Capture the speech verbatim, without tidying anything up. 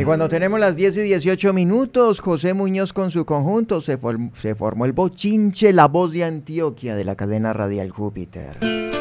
cuando tenemos las diez y dieciocho minutos, José Muñoz con su conjunto se, form- se formó el bochinche, la voz de Antioquia de la cadena radial Júpiter.